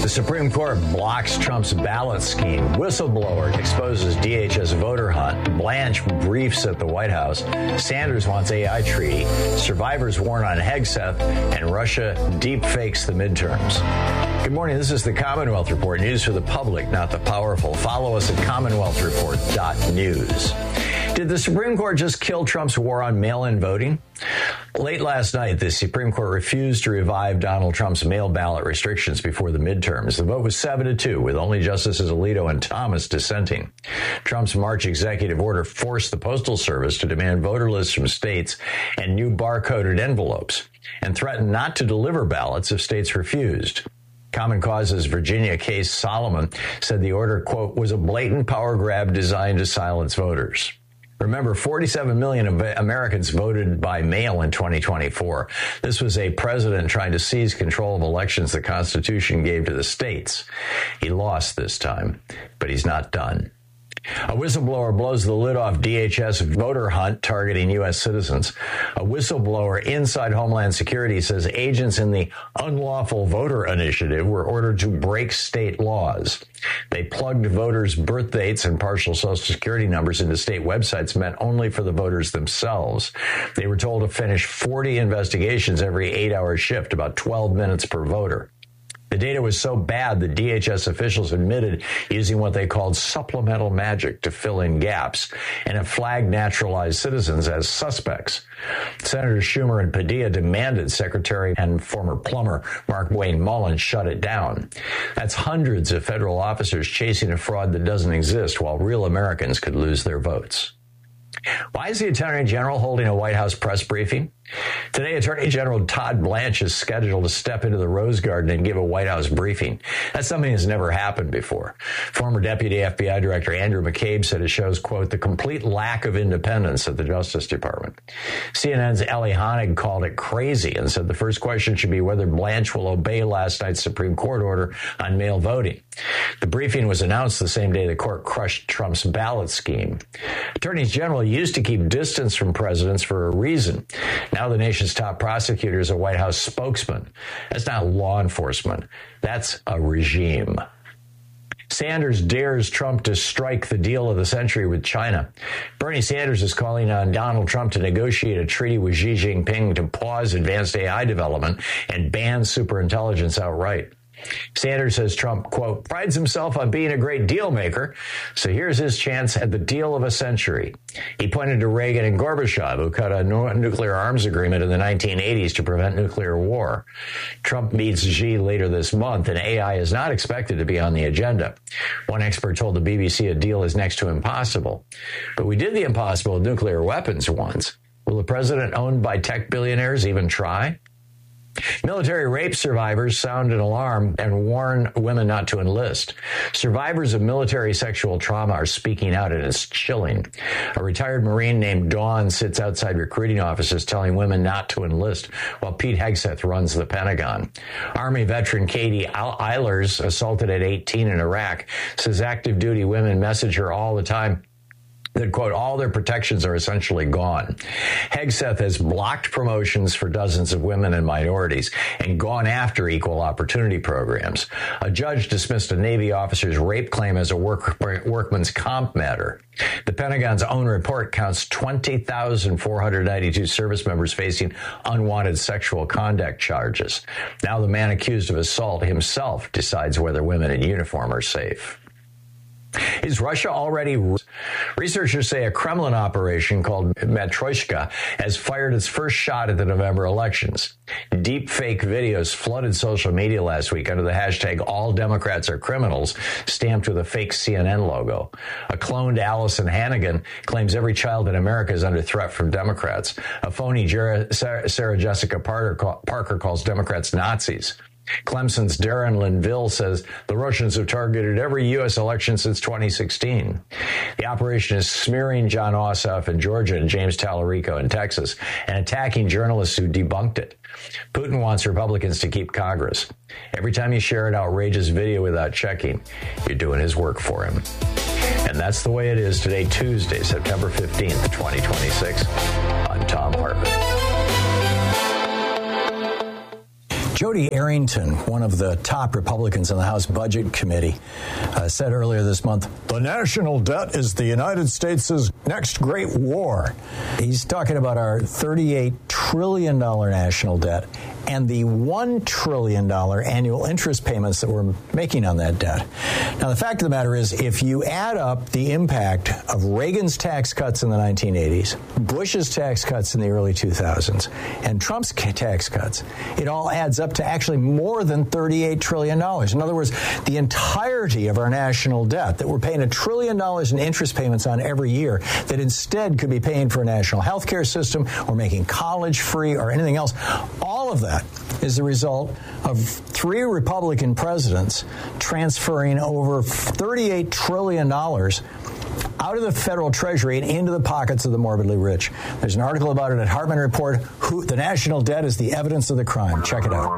Supreme Court blocks Trump's ballot scheme. Whistleblower exposes DHS voter hunt. Blanche briefs at the White House. Sanders wants AI treaty. Survivors warn on Hegseth. And Russia deep fakes the midterms. Good morning. This is the Commonwealth Report. News for the public, not the powerful. Follow us at CommonwealthReport.news. Did the Supreme Court just kill Trump's war on mail-in voting? Late last night, the Supreme Court refused to revive Donald Trump's mail ballot restrictions before the midterms. The vote was 7-2, with only Justices Alito and Thomas dissenting. Trump's March executive order forced the Postal Service to demand voter lists from states and new barcoded envelopes, and threatened not to deliver ballots if states refused. Common Cause's Virginia Case Solomon said the order, quote, was a blatant power grab designed to silence voters. Remember, 47 million Americans voted by mail in 2024. This was a president trying to seize control of elections the Constitution gave to the states. He lost this time, but he's not done. A whistleblower blows the lid off DHS voter hunt targeting U.S. citizens. A whistleblower inside Homeland Security says agents in the Unlawful Voter Initiative were ordered to break state laws. They plugged voters' birth dates and partial Social Security numbers into state websites meant only for the voters themselves. They were told to finish 40 investigations every 8-hour shift, about 12 minutes per voter. The data was so bad that DHS officials admitted using what they called supplemental magic to fill in gaps and have flagged naturalized citizens as suspects. Senators Schumer and Padilla demanded Secretary and former plumber Mark Wayne Mullin shut it down. That's hundreds of federal officers chasing a fraud that doesn't exist while real Americans could lose their votes. Why is the Attorney General holding a White House press briefing? Today, Attorney General Todd Blanche is scheduled to step into the Rose Garden and give a White House briefing. That's something that's never happened before. Former Deputy FBI Director Andrew McCabe said it shows, quote, the complete lack of independence at the Justice Department. CNN's Ellie Honig called it crazy and said the first question should be whether Blanche will obey last night's Supreme Court order on mail voting. The briefing was announced the same day the court crushed Trump's ballot scheme. Attorneys General used to keep distance from presidents for a reason. Now the nation's top prosecutor is a White House spokesman. That's not law enforcement. That's a regime. Sanders dares Trump to strike the deal of the century with China. Bernie Sanders is calling on Donald Trump to negotiate a treaty with Xi Jinping to pause advanced AI development and ban superintelligence outright. Sanders says Trump, quote, prides himself on being a great deal maker, so here's his chance at the deal of a century. He pointed to Reagan and Gorbachev, who cut a nuclear arms agreement in the 1980s to prevent nuclear war. Trump meets Xi later this month, and AI is not expected to be on the agenda. One expert told the BBC a deal is next to impossible. But we did the impossible with nuclear weapons once. Will the president owned by tech billionaires even try? Military rape survivors sound an alarm and warn women not to enlist. Survivors of military sexual trauma are speaking out, and it's chilling. A retired Marine named Dawn sits outside recruiting offices telling women not to enlist, while Pete Hegseth runs the Pentagon. Army veteran Katie Eilers, assaulted at 18 in Iraq, says active duty women message her all the time that, quote, all their protections are essentially gone. Hegseth has blocked promotions for dozens of women and minorities and gone after equal opportunity programs. A judge dismissed a Navy officer's rape claim as a workman's comp matter. The Pentagon's own report counts 20,492 service members facing unwanted sexual conduct charges. Now the man accused of assault himself decides whether women in uniform are safe. Is Russia already? Researchers say a Kremlin operation called Matryoshka has fired its first shot at the November elections. Deep fake videos flooded social media last week under the hashtag All Democrats Are Criminals, stamped with a fake CNN logo. A cloned Allison Hannigan claims every child in America is under threat from Democrats. A phony Sarah Jessica Parker calls Democrats Nazis. Clemson's Darren Linville says the Russians have targeted every U.S. election since 2016. The operation is smearing John Ossoff in Georgia and James Tallarico in Texas and attacking journalists who debunked it. Putin wants Republicans to keep Congress. Every time you share an outrageous video without checking, you're doing his work for him. And that's the way it is today, Tuesday, September 15th, 2026. I'm Tom Hartman. Jody Arrington, one of the top Republicans in the House Budget Committee, said earlier this month, the national debt is the United States' next great war. He's talking about our $38 trillion national debt and the $1 trillion annual interest payments that we're making on that debt. Now, the fact of the matter is, if you add up the impact of Reagan's tax cuts in the 1980s, Bush's tax cuts in the early 2000s, and Trump's tax cuts, it all adds up to actually more than $38 trillion. In other words, the entirety of our national debt that we're paying $1 trillion in interest payments on every year that instead could be paying for a national health care system or making college free or anything else, all of that is the result of 3 Republican presidents transferring over $38 trillion out of the federal treasury and into the pockets of the morbidly rich. There's an article about it at Hartman Report. The national debt is the evidence of the crime. Check it out.